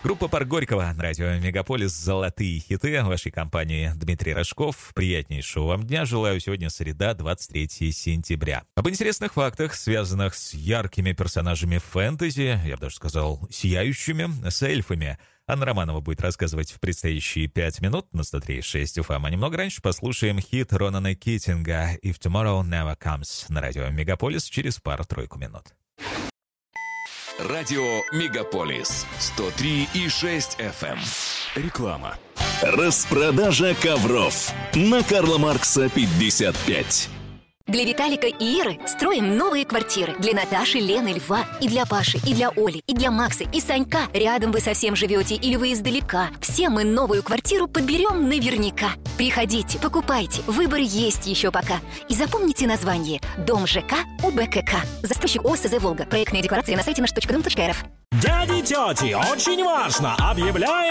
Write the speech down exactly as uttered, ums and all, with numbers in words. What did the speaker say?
Группа «Парк Горького» на радио «Мегаполис». Золотые хиты в вашей компании. Дмитрий Рожков. Приятнейшего вам дня. Желаю. Сегодня среда, двадцать третьего сентября. Об интересных фактах, связанных с яркими персонажами фэнтези, я бы даже сказал, сияющими, с эльфами, Анна Романова будет рассказывать в предстоящие пять минут на сто три и шесть эф эм. А немного раньше послушаем хит Ронана Китинга «If Tomorrow Never Comes» на радио «Мегаполис» через пару-тройку минут. Радио «Мегаполис» сто три и шесть эф эм. Реклама. Распродажа ковров на Карла Маркса пятьдесят пять. Для Виталика и Иры строим новые квартиры. Для Наташи, Лены, Льва, и для Паши, и для Оли, и для Макса, и Санька. Рядом вы совсем живете или вы издалека. Все мы новую квартиру подберем наверняка. Приходите, покупайте. Выбор есть еще пока. И запомните название. Дом ЖК УБКК. Застройщик ОСЗ «Волга». Проектная декларация на сайте наш точка дом точка эр эф. Дяди, тети, очень важно! Объявляем